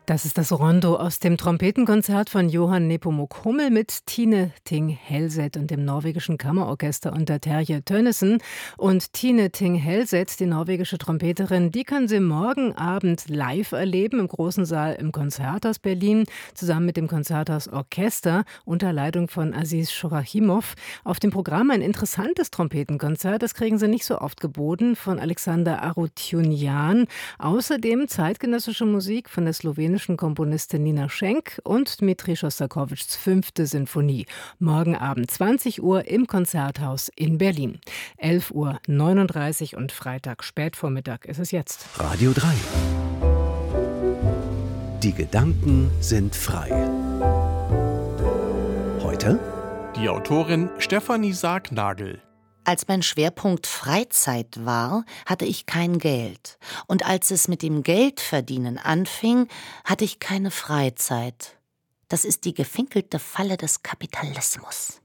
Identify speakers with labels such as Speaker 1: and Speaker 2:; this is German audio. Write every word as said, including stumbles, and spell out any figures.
Speaker 1: Das ist das Rondo aus dem Trompetenkonzert von Johann Nepomuk Hummel mit Tine Ting Helseth und dem norwegischen Kammerorchester unter Terje Tønnesen. Und Tine Ting Helseth, die norwegische Trompeterin, die können Sie morgen Abend live erleben im großen Saal im Konzerthaus Berlin, zusammen mit dem Konzerthaus Orchester unter Leitung von Aziz Shorahimov. Auf dem Programm ein interessantes Trompetenkonzert, das kriegen Sie nicht so oft geboten, von Alexander Arutyunjan. Außerdem zeitgenössische Musik von der slowenischen Komponistin Nina Schenk und Dmitri Schostakowitschs fünfte Sinfonie. Morgen Abend zwanzig Uhr im Konzerthaus in Berlin. elf Uhr neununddreißig und Freitag Spätvormittag ist es jetzt.
Speaker 2: Radio drei. Die Gedanken sind frei. Heute
Speaker 3: die Autorin Stefanie Sargnagel.
Speaker 4: Als mein Schwerpunkt Freizeit war, hatte ich kein Geld. Und als es mit dem Geldverdienen anfing, hatte ich keine Freizeit. Das ist die gefinkelte Falle des Kapitalismus.